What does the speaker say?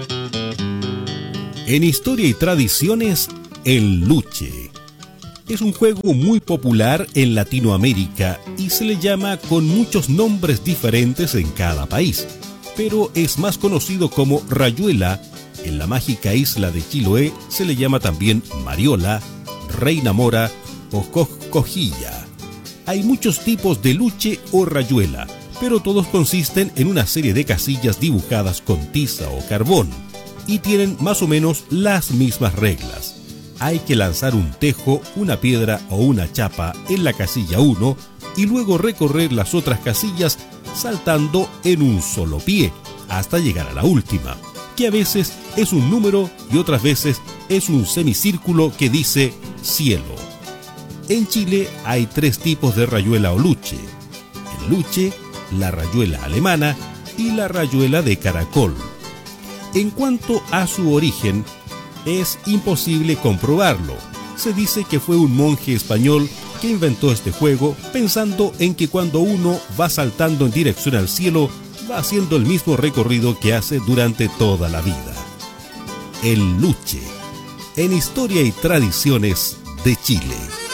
En historia y tradiciones, el luche. Es un juego muy popular en Latinoamérica y se le llama con muchos nombres diferentes en cada país, pero es más conocido como rayuela. En la mágica isla de Chiloé se le llama también mariola, reina mora o cojilla. Hay muchos tipos de luche o rayuela, pero todos consisten en una serie de casillas dibujadas con tiza o carbón y tienen más o menos las mismas reglas. Hay que lanzar un tejo, una piedra o una chapa en la casilla 1 y luego recorrer las otras casillas saltando en un solo pie hasta llegar a la última, que a veces es un número y otras veces es un semicírculo que dice cielo. En Chile hay 3 tipos de rayuela o luche: el luche, la rayuela alemana y la rayuela de caracol. En cuanto a su origen, es imposible comprobarlo. Se dice que fue un monje español que inventó este juego pensando en que cuando uno va saltando en dirección al cielo, va haciendo el mismo recorrido que hace durante toda la vida. El luche, en historia y tradiciones de Chile.